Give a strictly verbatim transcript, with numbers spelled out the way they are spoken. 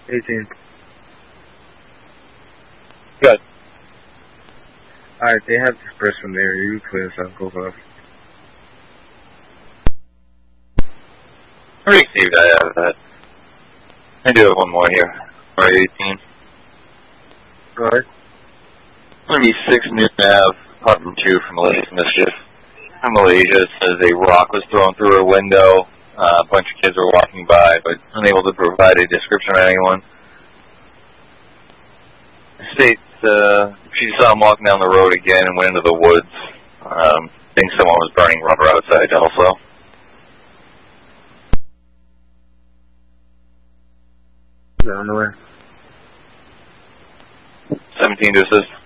eighteen. Good. Alright, they have dispersed from there. You clear this up. Go for us. I received I have that. I do have one more here. R eighteen. Go ahead. Let me six New Nav, apartment two from Malaysia Mischief. In Malaysia, it says a rock was thrown through her window. Uh, a bunch of kids were walking by, but unable to provide a description of anyone. States uh, she saw him walking down the road again and went into the woods. Um, think someone was burning rubber outside also. On the way. seventeen to assist.